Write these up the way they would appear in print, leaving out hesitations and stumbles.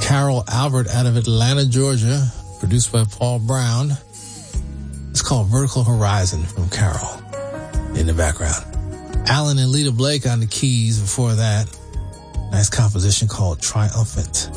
Carol Albert out of Atlanta, Georgia, produced by Paul Brown. It's called Vertical Horizon from Carol in the background. Alan and Lita Blake on the keys before that. Nice composition called Triumphant.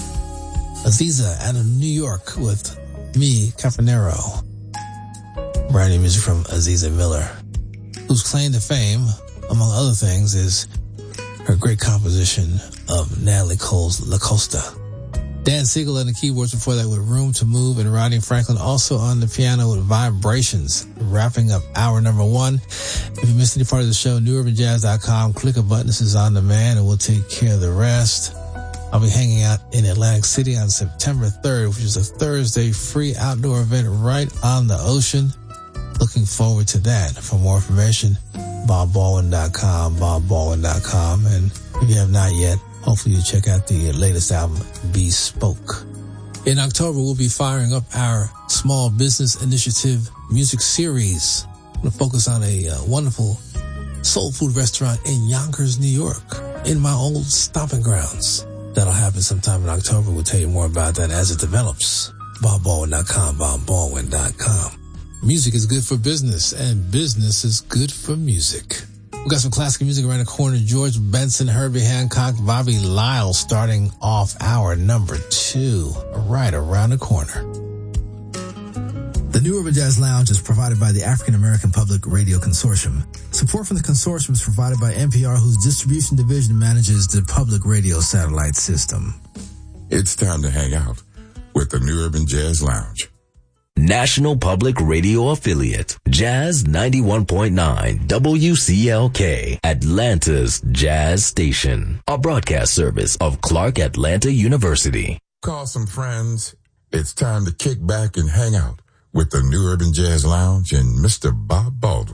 Aziza out of New York with Me, Caponero. Brand new music from Aziza Miller, whose claim to fame, among other things, is her great composition of Natalie Cole's La Costa. Dan Siegel on the keyboards before that with Room to Move, and Rodney Franklin also on the piano with Vibrations, wrapping up hour number 1. If you missed any part of the show, newurbanjazz.com, click a button. This is on demand and we'll take care of the rest. I'll be hanging out in Atlantic City on September 3rd, which is a Thursday free outdoor event right on the ocean. Looking forward to that. For more information, BobBaldwin.com, BobBaldwin.com. And if you have not yet, hopefully you check out the latest album, Bespoke. In October, we'll be firing up our Small Business Initiative music series. I'm going to focus on a wonderful soul food restaurant in Yonkers, New York, in my old stomping grounds. That'll happen sometime in October. We'll tell you more about that as it develops. BobBaldwin.com, BobBaldwin.com. Music is good for business, and business is good for music. We got some classical music around the corner. George Benson, Herbie Hancock, Bobby Lyle starting off hour number 2, right around the corner. The New Urban Jazz Lounge is provided by the African American Public Radio Consortium. Support from the consortium is provided by NPR, whose distribution division manages the public radio satellite system. It's time to hang out with the New Urban Jazz Lounge. National Public Radio Affiliate, Jazz 91.9 WCLK, Atlanta's Jazz Station, a broadcast service of Clark Atlanta University. Call some friends. It's time to kick back and hang out with the New Urban Jazz Lounge and Mr. Bob Baldwin.